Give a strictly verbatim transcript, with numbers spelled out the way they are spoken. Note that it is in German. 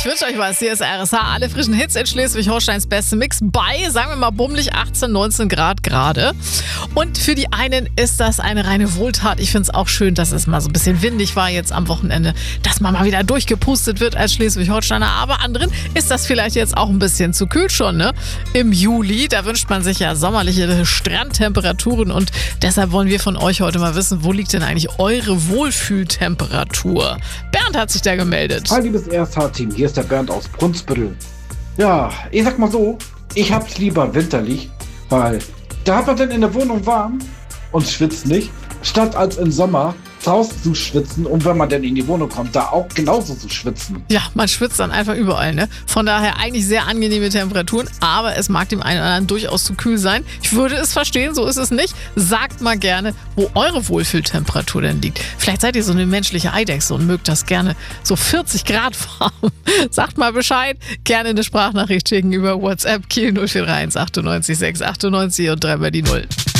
wünsche euch was. Hier ist R S H. Alle frischen Hits in Schleswig-Holsteins beste Mix bei, sagen wir mal, bummelig achtzehn, neunzehn Grad gerade. Und für die einen ist das eine reine Wohltat. Ich finde es auch schön, dass es mal so ein bisschen windig war jetzt am Wochenende, dass man mal wieder durchgepustet wird als Schleswig-Holsteiner. Aber anderen ist das vielleicht jetzt auch ein bisschen zu kühl schon, ne? Im Juli, da wünscht man sich ja sommerliche Strandtemperaturen und deshalb wollen wir von euch heute mal wissen, wo liegt denn eigentlich eure Wohlfühltemperatur? Bernd hat sich da gemeldet. Hi, liebes R S H-Team, hier ist der Bernd aus Brunsbüttel. Ja, ich sag mal so, ich hab's lieber winterlich, weil da hat man dann in der Wohnung warm und schwitzt nicht, statt als im Sommer draußen zu schwitzen und wenn man dann in die Wohnung kommt, da auch genauso zu schwitzen. Ja, man schwitzt dann einfach überall, ne? Von daher eigentlich sehr angenehme Temperaturen, aber es mag dem einen oder anderen durchaus zu kühl sein. Ich würde es verstehen, so ist es nicht. Sagt mal gerne, wo eure Wohlfühltemperatur denn liegt. Vielleicht seid ihr so eine menschliche Eidechse und mögt das gerne so vierzig Grad warm. Sagt mal Bescheid, gerne eine Sprachnachricht schicken über WhatsApp Kiel null vier drei eins achtundneunzig sechs achtundneunzig und dreimal die Null.